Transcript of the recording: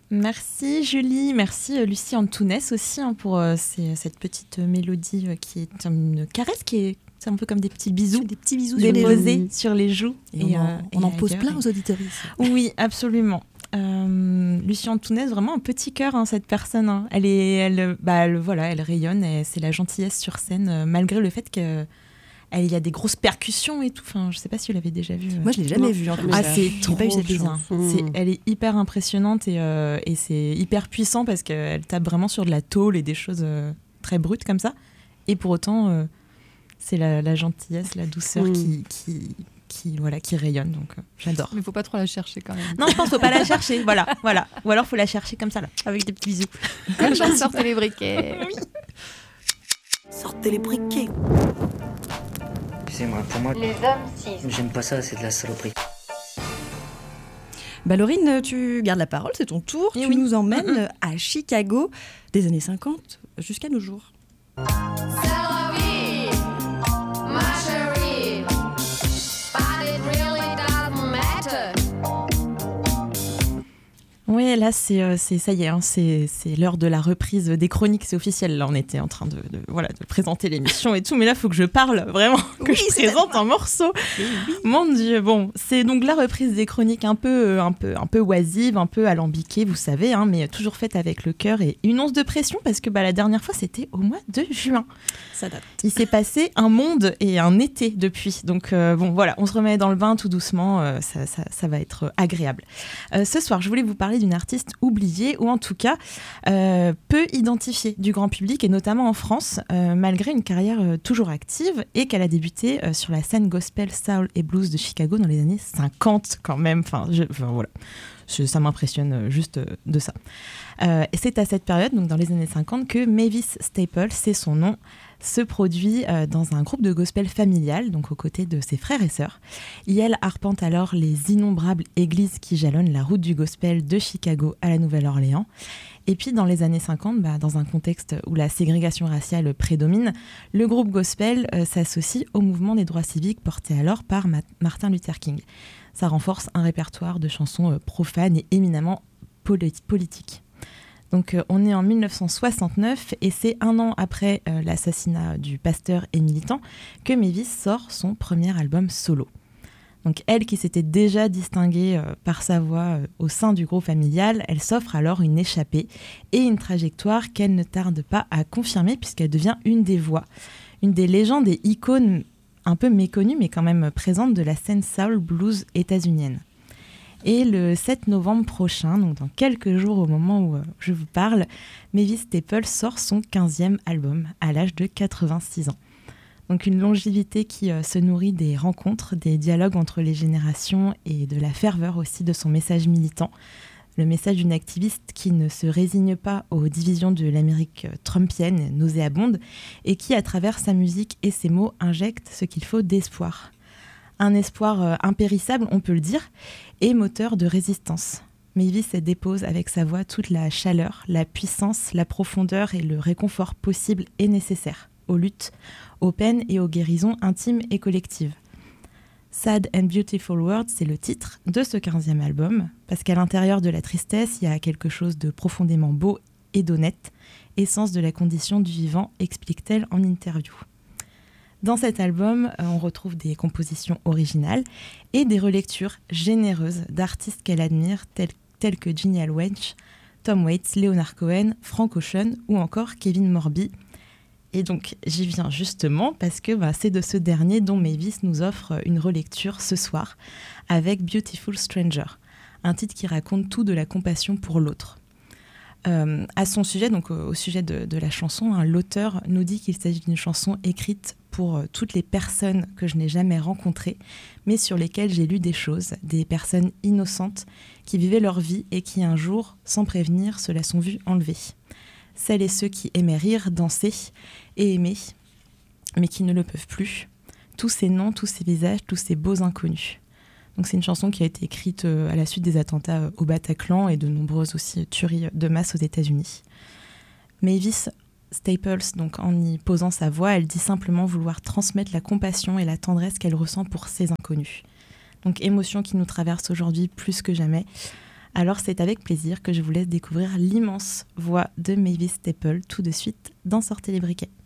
Merci Julie, merci Lucie Antunes aussi pour cette petite mélodie qui est une caresse, c'est un peu comme des petits bisous déposés sur les joues. Et on en pose plein aux auditeurs ici. Oui, absolument. Lucie Antunes, vraiment un petit cœur, cette personne. Hein. Elle rayonne, c'est la gentillesse sur scène, malgré le fait que il y a des grosses percussions et tout. Enfin, je sais pas si vous l'avez déjà vu. Moi, je l'ai jamais vu. C'est trop bien. Elle est hyper impressionnante et c'est hyper puissant parce qu'elle tape vraiment sur de la tôle et des choses très brutes comme ça. Et pour autant, c'est la gentillesse, la douceur qui rayonne. Donc, j'adore. Mais faut pas trop la chercher quand même. Non, je pense qu'il faut pas la chercher. Voilà. Ou alors, faut la chercher comme ça, là, avec des petits bisous. Sortez les briquets. Oui. Sortez les briquets. Excusez-moi, pour moi, les hommes cis. j'aime pas ça, c'est de la saloperie. Laurine, tu gardes la parole, c'est ton tour. Tu nous emmènes à Chicago des années 50 jusqu'à nos jours. Oui, là, c'est ça y est, c'est l'heure de la reprise des chroniques, c'est officiel. Là, on était en train de présenter l'émission et tout, mais là, il faut que je parle, vraiment, que je présente un morceau. Oui. Mon Dieu, bon, c'est donc la reprise des chroniques un peu oisive, un peu alambiquée, vous savez, mais toujours faite avec le cœur et une once de pression, parce que la dernière fois, c'était au mois de juin. Ça date. Il s'est passé un monde et un été depuis, donc voilà, on se remet dans le bain tout doucement, ça va être agréable. Ce soir, je voulais vous parler d'une artiste oubliée ou en tout cas peu identifiée du grand public et notamment en France malgré une carrière toujours active et qu'elle a débuté sur la scène gospel, soul et blues de Chicago dans les années 50 quand même. Voilà. Ça m'impressionne juste de ça. Et c'est à cette période, donc dans les années 50, que Mavis Staples, c'est son nom, se produit dans un groupe de gospel familial, donc aux côtés de ses frères et sœurs. Et elle arpente alors les innombrables églises qui jalonnent la route du gospel de Chicago à la Nouvelle-Orléans. Et puis dans les années 50, dans un contexte où la ségrégation raciale prédomine, le groupe gospel s'associe au mouvement des droits civiques porté alors par Martin Luther King. Ça renforce un répertoire de chansons profanes et éminemment politiques. Donc on est en 1969 et c'est un an après l'assassinat du pasteur et militant que Mavis sort son premier album solo. Donc elle qui s'était déjà distinguée par sa voix au sein du groupe familial, elle s'offre alors une échappée et une trajectoire qu'elle ne tarde pas à confirmer puisqu'elle devient une des voix, une des légendes et icônes un peu méconnues mais quand même présentes de la scène soul blues états-unienne. Et le 7 novembre prochain, donc dans quelques jours au moment où je vous parle, Mavis Staples sort son 15e album à l'âge de 86 ans. Donc une longévité qui se nourrit des rencontres, des dialogues entre les générations et de la ferveur aussi de son message militant. Le message d'une activiste qui ne se résigne pas aux divisions de l'Amérique trumpienne, nauséabonde, et qui, à travers sa musique et ses mots, injecte ce qu'il faut d'espoir. Un espoir impérissable, on peut le dire, et moteur de résistance. Mavis dépose avec sa voix toute la chaleur, la puissance, la profondeur et le réconfort possible et nécessaire aux luttes, aux peines et aux guérisons intimes et collectives. Sad and Beautiful World, c'est le titre de ce 15e album, parce qu'à l'intérieur de la tristesse, il y a quelque chose de profondément beau et d'honnête, essence de la condition du vivant, explique-t-elle en interview. Dans cet album, on retrouve des compositions originales et des relectures généreuses d'artistes qu'elle admire, tels que Ginny Welch, Tom Waits, Leonard Cohen, Frank Ocean ou encore Kevin Morby. Et donc, j'y viens justement parce que c'est de ce dernier dont Mavis nous offre une relecture ce soir avec Beautiful Stranger, un titre qui raconte tout de la compassion pour l'autre. À son sujet, donc au sujet de la chanson, l'auteur nous dit qu'il s'agit d'une chanson écrite pour toutes les personnes que je n'ai jamais rencontrées, mais sur lesquelles j'ai lu des choses, des personnes innocentes qui vivaient leur vie et qui un jour, sans prévenir, se la sont vues enlever. Celles et ceux qui aimaient rire, danser et aimer, mais qui ne le peuvent plus. Tous ces noms, tous ces visages, tous ces beaux inconnus. Donc c'est une chanson qui a été écrite à la suite des attentats au Bataclan et de nombreuses aussi tueries de masse aux États-Unis. Mavis Staples, donc en y posant sa voix, elle dit simplement vouloir transmettre la compassion et la tendresse qu'elle ressent pour ces inconnus. Donc émotion qui nous traverse aujourd'hui plus que jamais. Alors c'est avec plaisir que je vous laisse découvrir l'immense voix de Mavis Staples tout de suite dans Sortez les briquets.